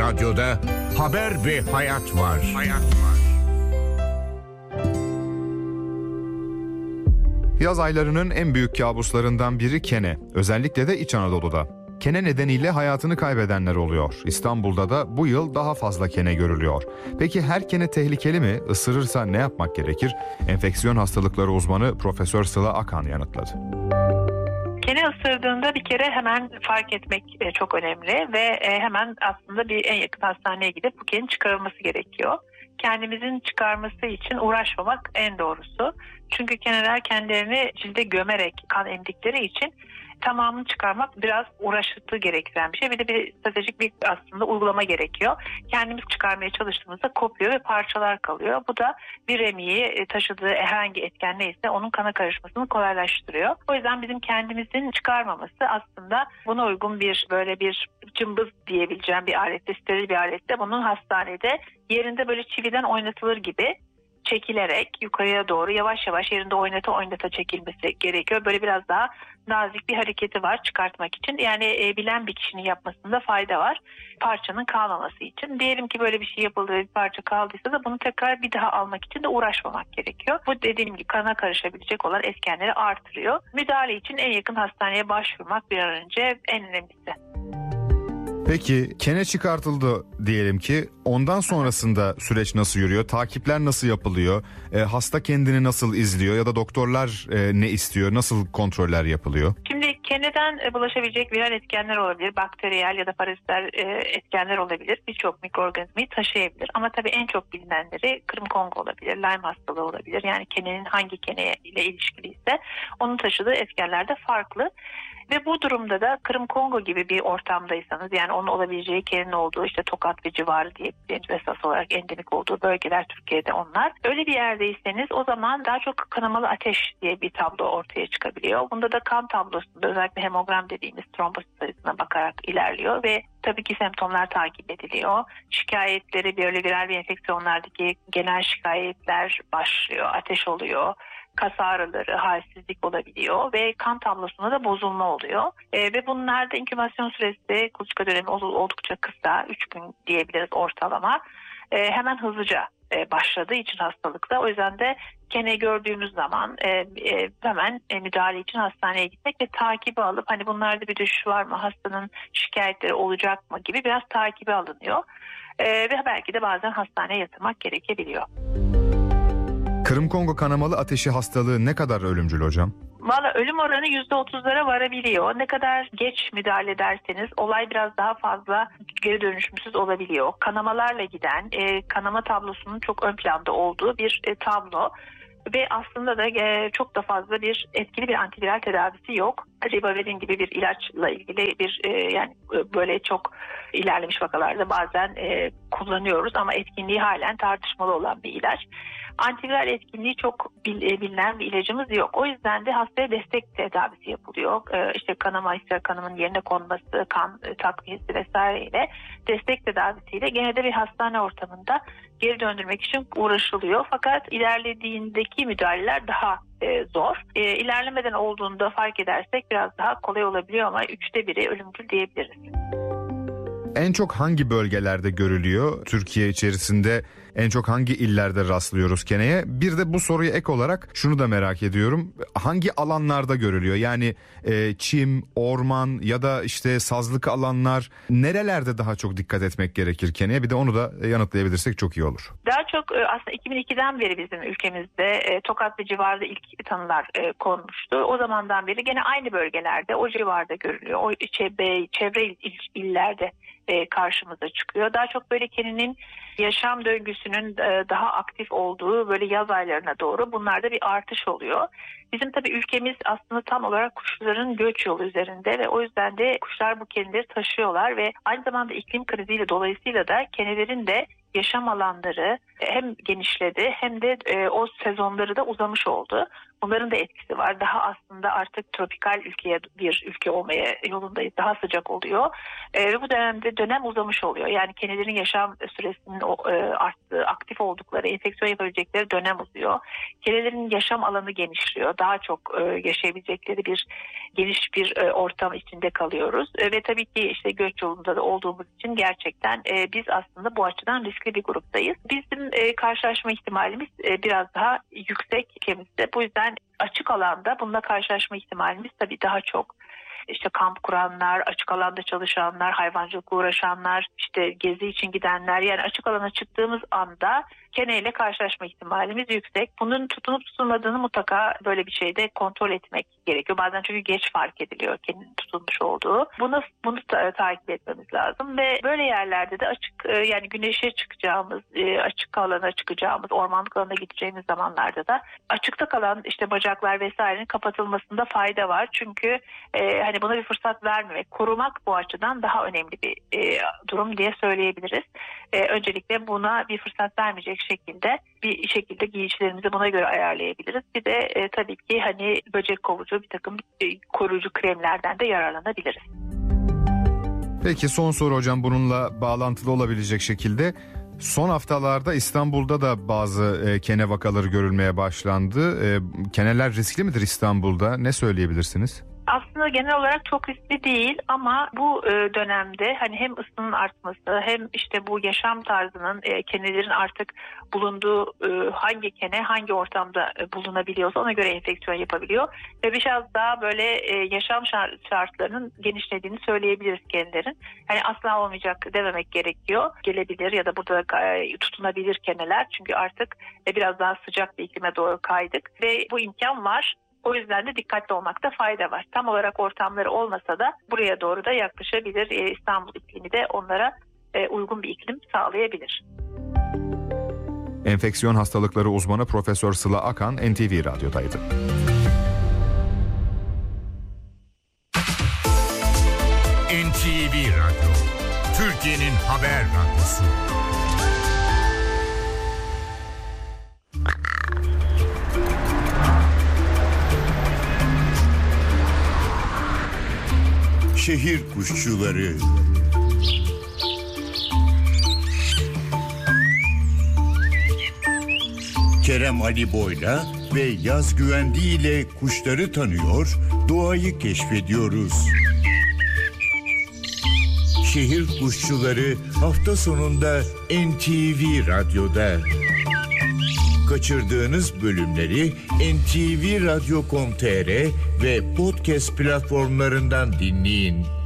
Radyo'da haber ve hayat var. Yaz aylarının en büyük kabuslarından biri kene. Özellikle de İç Anadolu'da. Kene nedeniyle hayatını kaybedenler oluyor. İstanbul'da da bu yıl daha fazla kene görülüyor. Peki her kene tehlikeli mi? Isırırsa ne yapmak gerekir? Enfeksiyon hastalıkları uzmanı Profesör Sıla Akan yanıtladı. Kene ısırdığında bir kere hemen fark etmek çok önemli ve hemen aslında bir en yakın hastaneye gidip bu kenin çıkarılması gerekiyor. Kendimizin çıkarması için uğraşmamak en doğrusu. Çünkü keneler kendilerini cilde gömerek kan emdikleri için tamamını çıkarmak biraz uğraşıklı gerektiren bir şey. Bir de bir stratejik bir aslında uygulama gerekiyor. Kendimiz çıkarmaya çalıştığımızda kopuyor ve parçalar kalıyor. Bu da bir remiyi taşıdığı herhangi etken neyse onun kana karışmasını kolaylaştırıyor. O yüzden bizim kendimizin çıkarmaması aslında buna uygun bir böyle bir cımbız diyebileceğim bir alette, steril bir alette bunun hastanede yerinde böyle çividen oynatılır gibi çekilerek yukarıya doğru yavaş yavaş yerinde oynata çekilmesi gerekiyor. Böyle biraz daha nazik bir hareketi var çıkartmak için. Yani bilen bir kişinin yapmasında fayda var. Parçanın kalmaması için. Diyelim ki böyle bir şey yapıldı ve bir parça kaldıysa da bunu tekrar bir daha almak için de uğraşmamak gerekiyor. Bu dediğim gibi kana karışabilecek olan etkenleri artırıyor. Müdahale için en yakın hastaneye başvurmak bir an önce en önemlisi. Peki kene çıkartıldı diyelim ki, ondan sonrasında süreç nasıl yürüyor? Takipler nasıl yapılıyor? Hasta kendini nasıl izliyor ya da doktorlar ne istiyor? Nasıl kontroller yapılıyor? Şimdi keneden bulaşabilecek viral etkenler olabilir, bakteriyel ya da paraziter etkenler olabilir. Birçok mikroorganizmayı taşıyabilir. Ama tabii en çok bilinenleri Kırım Kongo olabilir, Lyme hastalığı olabilir. Yani kenenin hangi kene ile ilişkiliyse onun taşıdığı etkenler de farklı. Ve bu durumda da Kırım Kongo gibi bir ortamdaysanız, yani onun olabileceği kenenin olduğu işte Tokat ve civarı diyebileceğimiz esas olarak endemik olduğu bölgeler Türkiye'de onlar. Öyle bir yerdeyseniz o zaman daha çok kanamalı ateş diye bir tablo ortaya çıkabiliyor. Bunda da kan tablosunda özellikle hemogram dediğimiz trombosit sayısına bakarak ilerliyor ve tabii ki semptomlar takip ediliyor. Şikayetleri böyle viral bir enfeksiyonlardaki genel şikayetler başlıyor. Ateş oluyor. Kas ağrıları, halsizlik olabiliyor ve kan tablosunda da bozulma oluyor. Ve bunlarda inkübasyon süresi, kuluçka dönemi oldukça kısa, 3 gün diyebiliriz ortalama. Hemen hızlıca başladığı için hastalıkta. O yüzden de kene gördüğümüz zaman hemen müdahale için hastaneye gitmek ve takibi alıp hani bunlarda bir düşüş var mı, hastanın şikayetleri olacak mı gibi biraz takibi alınıyor. Ve belki de bazen hastaneye yatırmak gerekebiliyor. Kırım Kongo kanamalı ateşi hastalığı ne kadar ölümcül hocam? Valla ölüm oranı %30'lara varabiliyor. Ne kadar geç müdahale ederseniz olay biraz daha fazla geri dönüşümsüz olabiliyor. Kanamalarla giden, kanama tablosunun çok ön planda olduğu bir tablo. Ve aslında da çok da fazla bir etkili bir antiviral tedavisi yok. Ribavirin gibi bir ilaçla ilgili bir yani böyle çok ilerlemiş vakalarda bazen kullanıyoruz ama etkinliği halen tartışmalı olan bir ilaç. Antiviral etkinliği çok bilinen bir ilacımız yok. O yüzden de hastaya destek tedavisi yapılıyor. İşte kanama, ister kanamın yerine konması, kan takviyesi vesaireyle destek tedavisiyle gene de bir hastane ortamında geri döndürmek için uğraşılıyor. Fakat ilerlediğindeki müdahaleler daha zor. İlerlemeden olduğunda fark edersek biraz daha kolay olabiliyor ama 1/3 ölümcül diyebiliriz. En çok hangi bölgelerde görülüyor? Türkiye içerisinde en çok hangi illerde rastlıyoruz keneye? Bir de bu soruya ek olarak şunu da merak ediyorum. Hangi alanlarda görülüyor? Yani çim, orman ya da işte sazlık alanlar, nerelerde daha çok dikkat etmek gerekir keneye? Bir de onu da yanıtlayabilirsek çok iyi olur. Daha çok aslında 2002'den beri bizim ülkemizde Tokat ve civarında ilk tanılar konmuştu. O zamandan beri gene aynı bölgelerde, o civarda görülüyor. O çevre illerde karşımıza çıkıyor. Daha çok böyle kenenin yaşam döngüsünün daha aktif olduğu böyle yaz aylarına doğru bunlarda bir artış oluyor. Bizim tabii ülkemiz aslında tam olarak kuşların göç yolu üzerinde ve o yüzden de kuşlar bu keneleri taşıyorlar ve aynı zamanda iklim kriziyle dolayısıyla da kenelerin de yaşam alanları hem genişledi hem de o sezonları da uzamış oldu. Bunların da etkisi var. Daha aslında artık tropikal bir ülke olmaya yolundayız. Daha sıcak oluyor. Ve bu dönemde dönem uzamış oluyor. Yani kendilerinin yaşam süresinin arttığı, aktif oldukları, enfeksiyon yapabilecekleri dönem uzuyor. Kendilerinin yaşam alanı genişliyor. Daha çok yaşayabilecekleri geniş bir ortam içinde kalıyoruz. Ve tabii ki işte göç yolunda da olduğumuz için gerçekten biz aslında bu açıdan riskli bir gruptayız. Bizim karşılaşma ihtimalimiz biraz daha yüksek ülkemizde. Bu yüzden açık alanda bununla karşılaşma ihtimalimiz tabii daha çok. İşte kamp kuranlar, açık alanda çalışanlar, hayvancılıkla uğraşanlar, işte gezi için gidenler, yani açık alana çıktığımız anda keneyle karşılaşma ihtimalimiz yüksek. Bunun tutunup tutulmadığını mutlaka böyle bir şeyde kontrol etmek gerekiyor. Bazen çünkü geç fark ediliyor kenenin tutulmuş olduğu. Bunu takip etmemiz lazım ve böyle yerlerde de açık, yani güneşe çıkacağımız, açık alana çıkacağımız, ormanlık alana gideceğimiz zamanlarda da açıkta kalan işte bacaklar vesairenin kapatılmasında fayda var. Çünkü hani buna bir fırsat vermemek, korumak bu açıdan daha önemli bir durum diye söyleyebiliriz. Öncelikle buna bir fırsat vermeyecek şekilde giyicilerimizi buna göre ayarlayabiliriz. Bir de tabii ki hani böcek kovucu bir takım koruyucu kremlerden de yararlanabiliriz. Peki son soru hocam, bununla bağlantılı olabilecek şekilde. Son haftalarda İstanbul'da da bazı kene vakaları görülmeye başlandı. Keneler riskli midir İstanbul'da? Ne söyleyebilirsiniz? Aslında genel olarak çok riskli değil ama bu dönemde hani hem ısının artması hem işte bu yaşam tarzının kenelerin artık bulunduğu hangi kene hangi ortamda bulunabiliyorsa ona göre enfeksiyon yapabiliyor ve biraz daha böyle yaşam şartlarının genişlediğini söyleyebiliriz kenelerin. Hani asla olmayacak dememek gerekiyor. Gelebilir ya da burada tutunabilir keneler çünkü artık biraz daha sıcak bir iklime doğru kaydık ve bu imkan var. O yüzden de dikkatli olmakta fayda var. Tam olarak ortamları olmasa da buraya doğru da yaklaşabilir. İstanbul iklimi de onlara uygun bir iklim sağlayabilir. Enfeksiyon hastalıkları uzmanı Profesör Sıla Akan NTV Radyo'daydı. NTV Radyo, Türkiye'nin haber radyosu. Şehir kuşçuları. Kerem Ali Boyla ve Yaz Güvendi ile kuşları tanıyor, doğayı keşfediyoruz. Şehir kuşçuları hafta sonunda NTV Radyo'da. Kaçırdığınız bölümleri ntvradio.com.tr ve podcast platformlarından dinleyin.